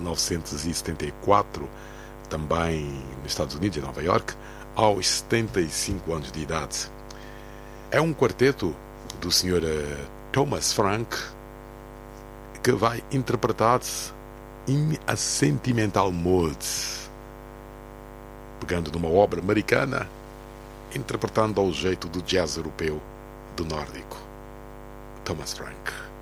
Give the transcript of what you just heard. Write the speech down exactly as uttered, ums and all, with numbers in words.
novecentos e setenta e quatro, também nos Estados Unidos, em Nova York, aos setenta e cinco anos de idade. É um quarteto do senhor Thomas Frank que vai interpretar-se in a sentimental mood, pegando numa obra americana, interpretando ao jeito do jazz europeu do nórdico. Thomas Frank.